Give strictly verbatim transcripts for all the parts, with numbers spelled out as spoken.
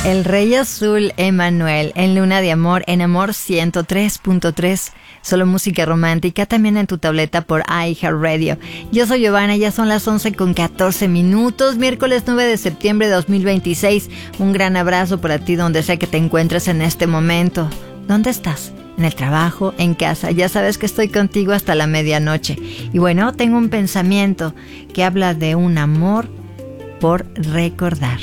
El Rey Azul, Emanuel, en Luna de Amor, en Amor ciento tres punto tres. Solo música romántica, también en tu tableta por iHeartRadio. Yo soy Giovanna, ya son las once con catorce minutos, miércoles nueve de septiembre de dos mil veintiséis. Un gran abrazo para ti donde sea que te encuentres en este momento. ¿Dónde estás? ¿En el trabajo? ¿En casa? Ya sabes que estoy contigo hasta la medianoche. Y bueno, tengo un pensamiento que habla de un amor por recordar.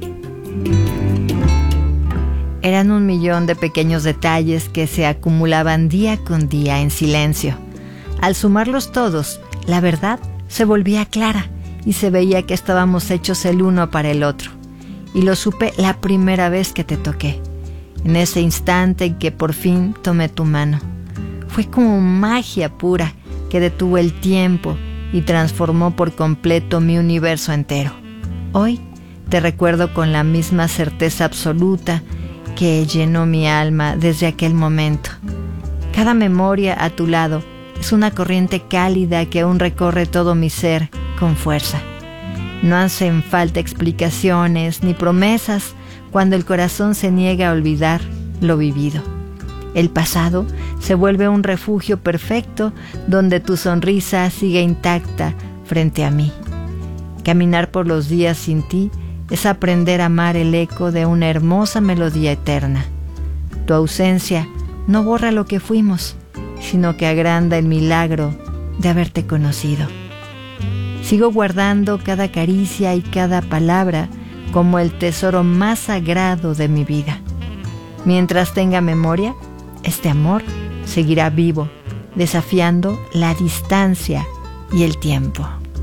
Eran un millón de pequeños detalles que se acumulaban día con día en silencio. Al sumarlos todos, la verdad se volvía clara y se veía que estábamos hechos el uno para el otro. Y lo supe la primera vez que te toqué, en ese instante en que por fin tomé tu mano. Fue como magia pura que detuvo el tiempo y transformó por completo mi universo entero. Hoy te recuerdo con la misma certeza absoluta que llenó mi alma desde aquel momento. Cada memoria a tu lado es una corriente cálida que aún recorre todo mi ser con fuerza. No hacen falta explicaciones ni promesas cuando el corazón se niega a olvidar lo vivido. El pasado se vuelve un refugio perfecto donde tu sonrisa sigue intacta frente a mí. Caminar por los días sin ti es aprender a amar el eco de una hermosa melodía eterna. Tu ausencia no borra lo que fuimos, sino que agranda el milagro de haberte conocido. Sigo guardando cada caricia y cada palabra como el tesoro más sagrado de mi vida. Mientras tenga memoria, este amor seguirá vivo, desafiando la distancia y el tiempo.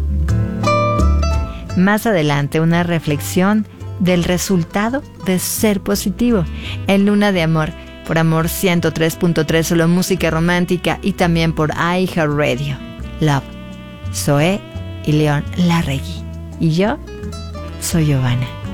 Más adelante, una reflexión del resultado de ser positivo en Luna de Amor, por Amor ciento tres punto tres, solo música romántica, y también por iHeartRadio. Love, Zoé y León Larregui. Y yo soy Giovanna.